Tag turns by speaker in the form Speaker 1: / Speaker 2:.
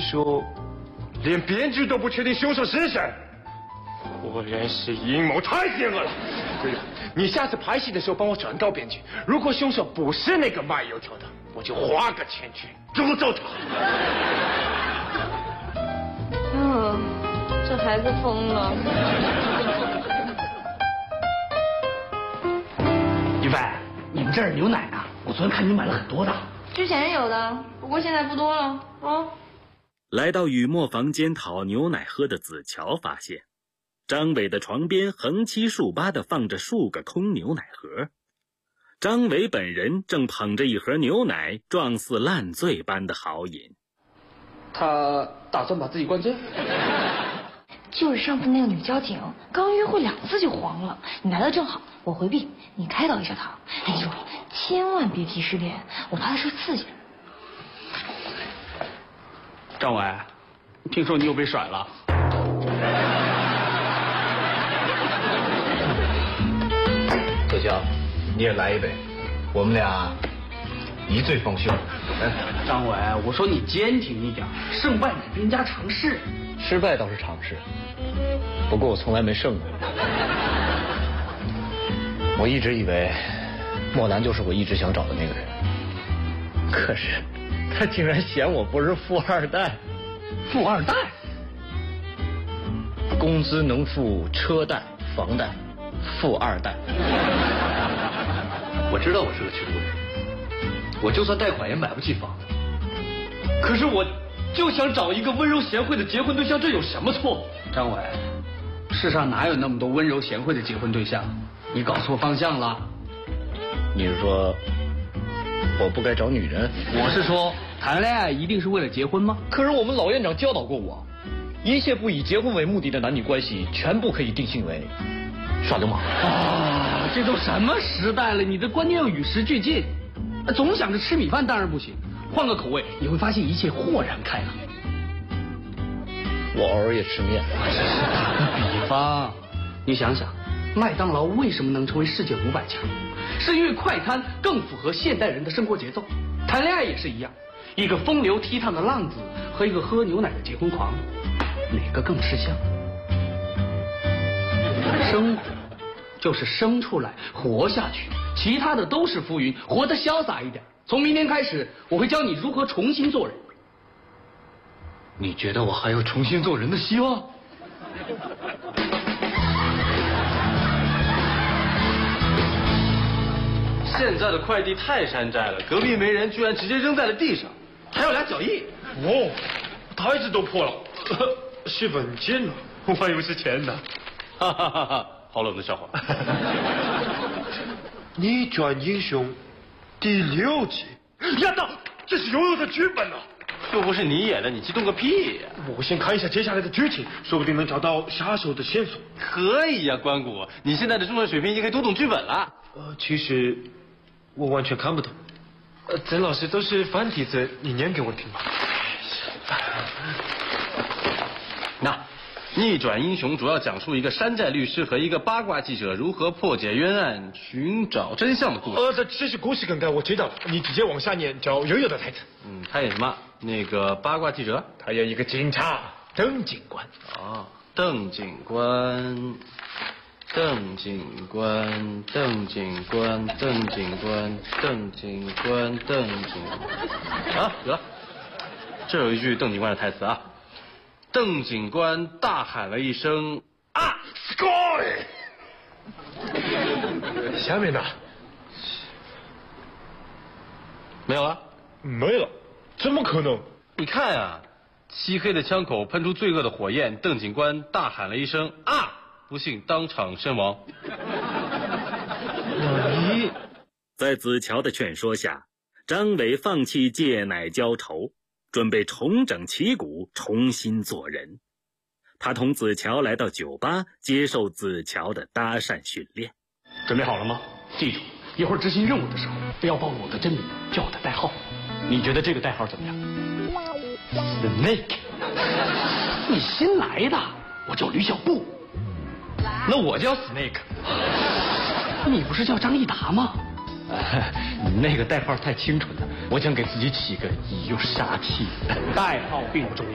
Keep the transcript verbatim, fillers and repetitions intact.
Speaker 1: 说，连编剧都不确定凶手是谁，果然是阴谋太险恶了。对了，你下次拍戏的时候帮我转告编剧，如果凶手不是那个卖油条的，我就花个钱去诅咒他。
Speaker 2: 嗯，这孩子疯了。
Speaker 3: 于飞，你们这儿牛奶呢？我昨天看你买了很多的。
Speaker 2: 之前有的，不过现在不多了啊。
Speaker 4: 来到雨墨房间讨牛奶喝的子乔发现，张伟的床边横七竖八地放着数个空牛奶盒。张伟本人正捧着一盒牛奶，状似烂醉般的豪饮。
Speaker 3: 他打算把自己灌醉？
Speaker 2: 就是上次那个女交警，刚约会两次就黄了。你来的正好，我回避，你开导一下她。哎呦，千万别提失恋，我怕她受刺激。
Speaker 3: 张伟，听说你又被甩了。
Speaker 5: 子乔，你也来一杯，我们俩一醉方休。
Speaker 3: 哎，张伟，我说你坚挺一点，胜败乃兵家常事。
Speaker 5: 失败倒是常事，不过我从来没胜过。我一直以为莫南就是我一直想找的那个人，可是他竟然嫌我不是富二代。
Speaker 3: 富二代？
Speaker 5: 工资能付车贷、房贷，富二代。
Speaker 6: 我知道我是个穷人，我就算贷款也买不起房子，可是我就想找一个温柔贤惠的结婚对象，这有什么错？
Speaker 3: 张伟，世上哪有那么多温柔贤惠的结婚对象？你搞错方向了。
Speaker 5: 你是说我不该找女人？
Speaker 3: 我是说，谈恋爱一定是为了结婚吗？
Speaker 5: 可是我们老院长教导过我，一切不以结婚为目的的男女关系，全部可以定性为耍流氓。
Speaker 3: 啊，这都什么时代了，你的观念要与时俱进。总想着吃米饭当然不行，换个口味，你会发现一切豁然开朗。
Speaker 5: 我偶尔也吃面。
Speaker 3: 比方，你想想，麦当劳为什么能成为世界五百强？是因为快餐更符合现代人的生活节奏。谈恋爱也是一样，一个风流倜傥的浪子和一个喝牛奶的结婚狂，哪个更吃香？生活就是生出来活下去，其他的都是浮云，活得潇洒一点。从明天开始，我会教你如何重新做人。
Speaker 6: 你觉得我还有重新做人的希望？现在的快递太山寨了，隔壁没人居然直接扔在了地上，还有俩脚印。
Speaker 1: 哦，台子都破了，是文件了，我还以为是钱呢。
Speaker 6: 哈哈哈哈，好冷的笑话。
Speaker 1: 逆转英雄第六集，呀到，这是悠悠的剧本啊！
Speaker 6: 又不是你演的，你激动个屁呀！
Speaker 1: 我先看一下接下来的剧情，说不定能找到杀手的线索。
Speaker 6: 可以呀，关谷，你现在的中文水平已经可以读懂剧本了。
Speaker 1: 呃，其实我完全看不懂。呃，曾老师都是繁体字，你念给我听吧。
Speaker 6: 那。逆转英雄主要讲述一个山寨律师和一个八卦记者如何破解冤案、寻找真相的故事。
Speaker 1: 呃，这这是故事梗概，我知道了。你直接往下念，找悠悠的台词。
Speaker 6: 嗯，他演什么？那个八卦记者？
Speaker 1: 他演一个警察，邓警官。
Speaker 6: 哦，邓警官，邓警官，邓警官，邓警官，邓警官，邓警官。啊，有了，这有一句邓警官的台词啊。邓警官大喊了一声啊
Speaker 1: ，score！ 下面呢？
Speaker 6: 没有了？
Speaker 1: 没了？怎么可能？
Speaker 6: 你看啊，漆黑的枪口喷出罪恶的火焰，邓警官大喊了一声啊，不幸当场身亡。
Speaker 1: 你
Speaker 4: 在子乔的劝说下，张伟放弃借奶浇愁，准备重整旗鼓，重新做人。他同子乔来到酒吧，接受子乔的搭讪训练。
Speaker 3: 准备好了吗？记住，一会儿执行任务的时候，不要暴露我的真名，叫我的代号。你觉得这个代号怎么样 ？Snake。你新来的，我叫吕小布。
Speaker 1: 那我叫 Snake。
Speaker 3: 你不是叫张益达吗？
Speaker 5: 你那个代号太清纯了，我想给自己起个有杀气。
Speaker 3: 代号并不重要。